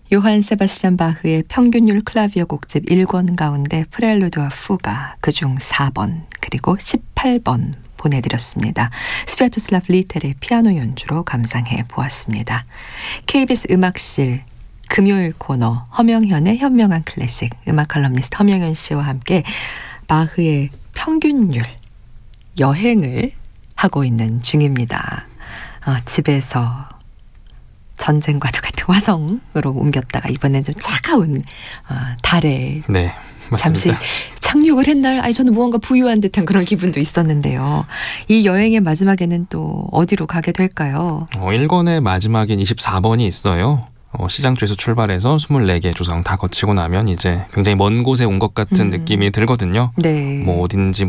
요한 세바스찬 바흐의 평균율 클라비어 곡집 1권 가운데 프렐루드와 푸가 그중 4번 그리고 18번 보내드렸습니다. 스비아토슬라프 리텔의 피아노 연주로 감상해 보았습니다. KBS 음악실 금요일 코너 허명현의 현명한 클래식 음악 칼럼니스트 허명현 씨와 함께 바흐의 평균율 여행을 하고 있는 중입니다. 집에서 전쟁과도 같은 화성으로 옮겼다가 이번엔 좀 차가운 달에 네, 맞습니다. 잠시 착륙을 했나요? 아니 저는 무언가 부유한 듯한 그런 기분도 있었는데요. 이 여행의 마지막에는 또 어디로 가게 될까요? 1권의 마지막인 24번이 있어요. 시장조에서 출발해서 24개 조성 다 거치고 나면 이제 굉장히 먼 곳에 온 것 같은 느낌이 들거든요. 네. 뭐 어딘지